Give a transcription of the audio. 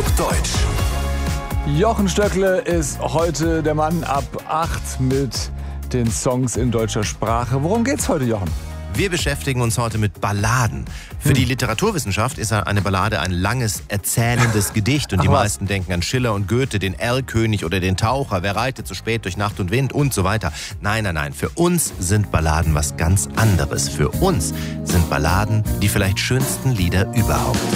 Flug Deutsch. Jochen Stöckle ist heute der Mann ab 8 mit den Songs in deutscher Sprache. Worum geht's heute, Jochen? Wir beschäftigen uns heute mit Balladen. Für die Literaturwissenschaft ist eine Ballade ein langes, erzählendes Gedicht. Und die meisten denken an Schiller und Goethe, den Erlkönig oder den Taucher, wer reitet so spät durch Nacht und Wind und so weiter. Nein, nein, nein. Für uns sind Balladen was ganz anderes. Für uns sind Balladen die vielleicht schönsten Lieder überhaupt.